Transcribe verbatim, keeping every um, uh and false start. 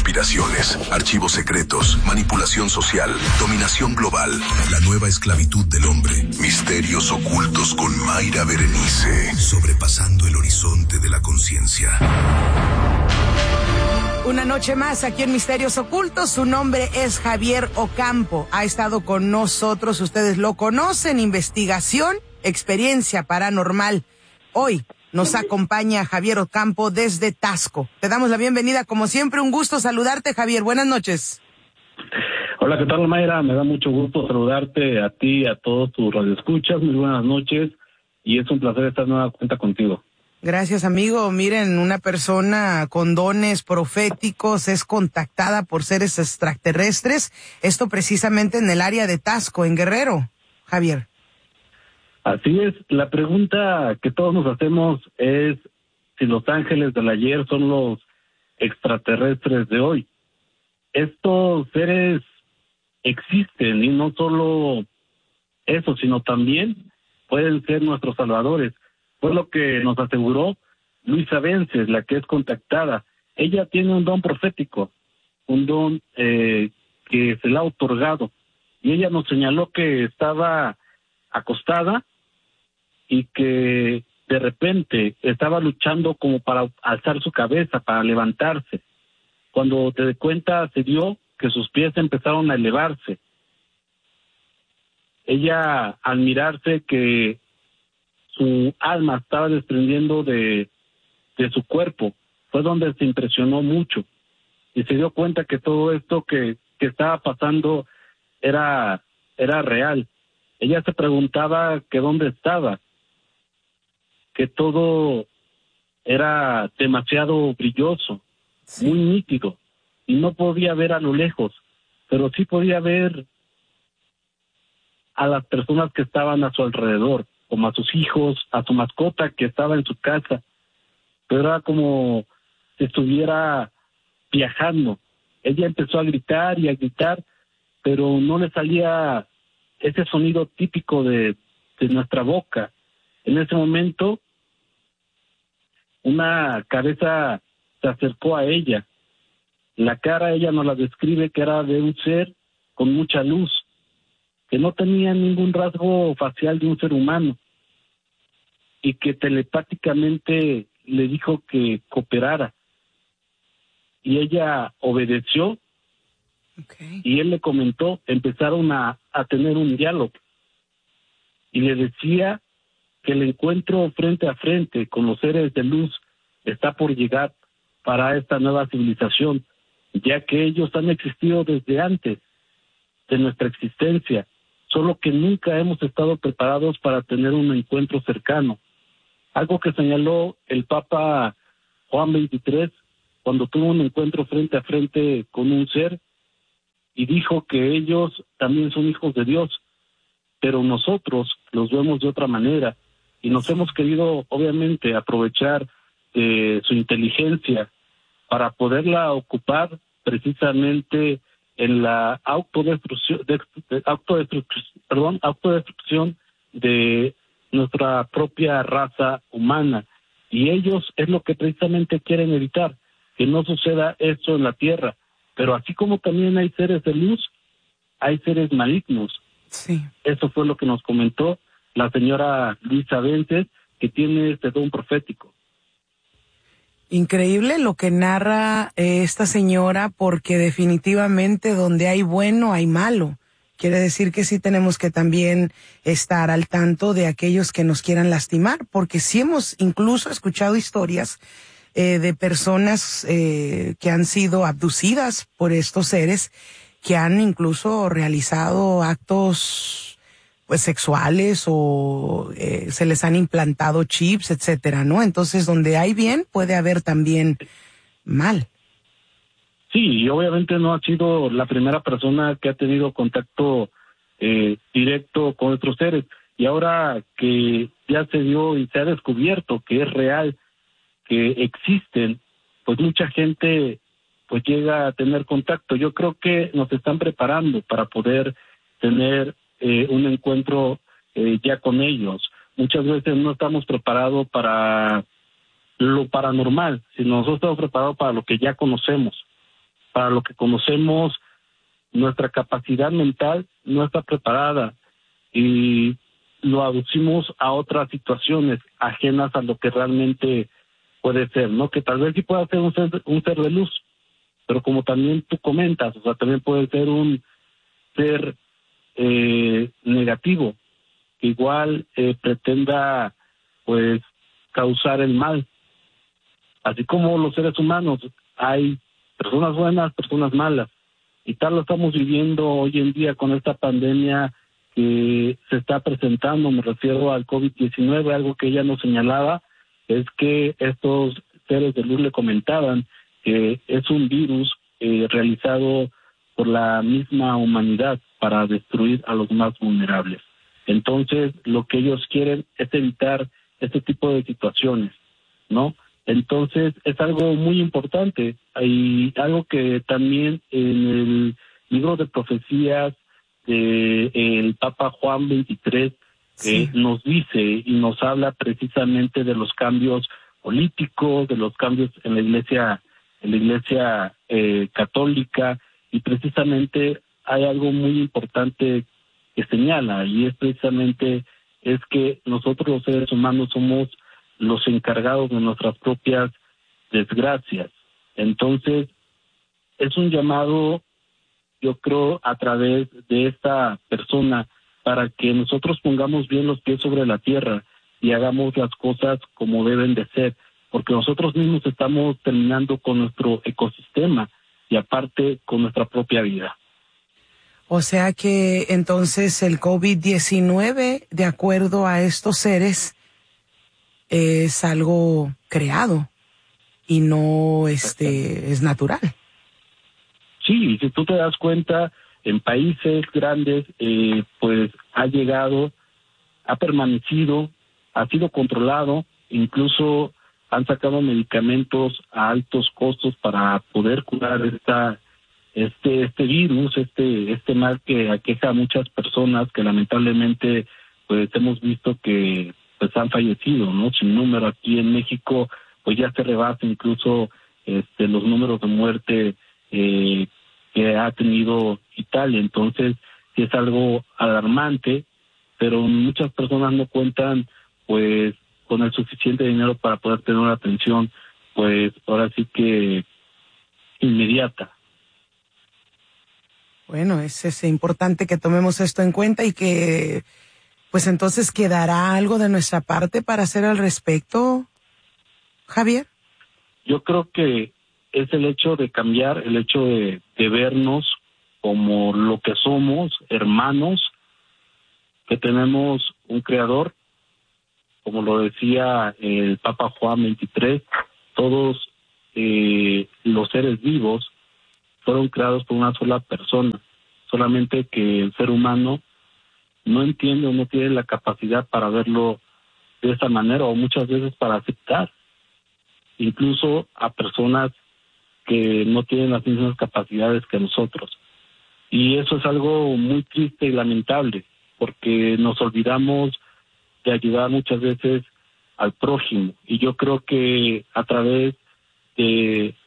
conspiraciones, archivos secretos, manipulación social, dominación global, la nueva esclavitud del hombre, misterios ocultos con Mayra Berenice, sobrepasando el horizonte de la conciencia. Una noche más aquí en Misterios Ocultos. Su nombre es Javier Ocampo. Ha estado con nosotros, ustedes lo conocen, investigación, experiencia paranormal. Hoy nos acompaña Javier Ocampo desde Taxco. Te damos la bienvenida, como siempre, un gusto saludarte, Javier. Buenas noches. Hola, ¿qué tal, Mayra? Me da mucho gusto saludarte a ti, a todos tus radioescuchas. Muy buenas noches y es un placer estar nueva cuenta contigo. Gracias, amigo. Miren, una persona con dones proféticos es contactada por seres extraterrestres. Esto precisamente en el área de Taxco, en Guerrero, Javier. Así es. La pregunta que todos nos hacemos es si los ángeles del ayer son los extraterrestres de hoy. Estos seres existen y no solo eso, sino también pueden ser nuestros salvadores. Fue lo que nos aseguró Luisa Vences, la que es contactada. Ella tiene un don profético, un don eh, que se le ha otorgado. Y ella nos señaló que estaba acostada y que de repente estaba luchando como para alzar su cabeza, para levantarse. Cuando te das cuenta, se dio que sus pies empezaron a elevarse. Ella, al mirarse que su alma estaba desprendiendo de, de su cuerpo, fue donde se impresionó mucho y se dio cuenta que todo esto que, que estaba pasando era, era real. Ella se preguntaba que dónde estaba, que todo era demasiado brilloso, sí, muy nítido, y no podía ver a lo lejos, pero sí podía ver a las personas que estaban a su alrededor, como a sus hijos, a su mascota que estaba en su casa, pero era como si estuviera viajando. Ella empezó a gritar y a gritar, pero no le salía ese sonido típico de, de nuestra boca. En ese momento, una cabeza se acercó a ella. La cara ella nos la describe que era de un ser con mucha luz, que no tenía ningún rasgo facial de un ser humano y que telepáticamente le dijo que cooperara. Y ella obedeció, okay. Y él le comentó, empezaron a, a tener un diálogo y le decía que el encuentro frente a frente con los seres de luz está por llegar para esta nueva civilización, ya que ellos han existido desde antes de nuestra existencia, solo que nunca hemos estado preparados para tener un encuentro cercano. Algo que señaló el Papa Juan veintitrés cuando tuvo un encuentro frente a frente con un ser y dijo que ellos también son hijos de Dios, pero nosotros los vemos de otra manera y nos hemos querido obviamente aprovechar de su inteligencia para poderla ocupar precisamente en la autodestrucción, de, de, autodestrucción, perdón, autodestrucción de nuestra propia raza humana. Y ellos es lo que precisamente quieren evitar, que no suceda esto en la Tierra. Pero así como también hay seres de luz, hay seres malignos. Sí. Eso fue lo que nos comentó la señora Luisa Vences, que tiene este don profético. Increíble lo que narra eh, esta señora, porque definitivamente donde hay bueno hay malo. Quiere decir que sí tenemos que también estar al tanto de aquellos que nos quieran lastimar, porque sí hemos incluso escuchado historias eh, de personas eh, que han sido abducidas por estos seres, que han incluso realizado actos pues sexuales o eh, se les han implantado chips, etcétera, ¿no? Entonces, donde hay bien, puede haber también mal. Sí, y obviamente no ha sido la primera persona que ha tenido contacto eh, directo con otros seres. Y ahora que ya se dio y se ha descubierto que es real, que existen, pues mucha gente pues llega a tener contacto. Yo creo que nos están preparando para poder tener Eh, un encuentro eh, ya con ellos. Muchas veces no estamos preparados para lo paranormal, sino nosotros estamos preparados para lo que ya conocemos, para lo que conocemos, nuestra capacidad mental no está preparada y lo aducimos a otras situaciones ajenas a lo que realmente puede ser, ¿no? Que tal vez sí pueda ser un ser, un ser de luz, pero como también tú comentas, o sea, también puede ser un ser eh, negativo, que igual eh, pretenda, pues, causar el mal. Así como los seres humanos, hay personas buenas, personas malas, y tal lo estamos viviendo hoy en día con esta pandemia que se está presentando. Me refiero al COVID diecinueve, algo que ella nos señalaba, es que estos seres de luz le comentaban que es un virus eh, realizado por la misma humanidad para destruir a los más vulnerables. Entonces, lo que ellos quieren es evitar este tipo de situaciones, ¿no? Entonces, es algo muy importante y algo que también en el libro de profecías de el Papa Juan veintitrés sí. eh, nos dice y nos habla precisamente de los cambios políticos, de los cambios en la Iglesia, en la Iglesia eh, católica, y precisamente hay algo muy importante que señala, y es precisamente es que nosotros los seres humanos somos los encargados de nuestras propias desgracias. Entonces, es un llamado, yo creo, a través de esta persona para que nosotros pongamos bien los pies sobre la tierra y hagamos las cosas como deben de ser, porque nosotros mismos estamos terminando con nuestro ecosistema y aparte con nuestra propia vida. O sea que entonces el COVID diecinueve, de acuerdo a estos seres, es algo creado y no este es natural. Sí, si tú te das cuenta, en países grandes, eh, pues ha llegado, ha permanecido, ha sido controlado, incluso han sacado medicamentos a altos costos para poder curar esta este este virus, este este mal que aqueja a muchas personas, que lamentablemente pues hemos visto que pues han fallecido, ¿no? Sin número aquí en México, pues ya se rebasa incluso este los números de muerte eh, que ha tenido Italia. Entonces, sí es algo alarmante, pero muchas personas no cuentan pues con el suficiente dinero para poder tener una atención, pues ahora sí que inmediata. Bueno, es, es importante que tomemos esto en cuenta y que, pues entonces, ¿quedará algo de nuestra parte para hacer al respecto, Javier? Yo creo que es el hecho de cambiar, el hecho de, de vernos como lo que somos, hermanos, que tenemos un creador, como lo decía el Papa Juan veintitrés, todos eh, los seres vivos fueron creados por una sola persona, solamente que el ser humano no entiende o no tiene la capacidad para verlo de esa manera, o muchas veces para aceptar, incluso a personas que no tienen las mismas capacidades que nosotros. Y eso es algo muy triste y lamentable, porque nos olvidamos de ayudar muchas veces al prójimo. Y yo creo que a través de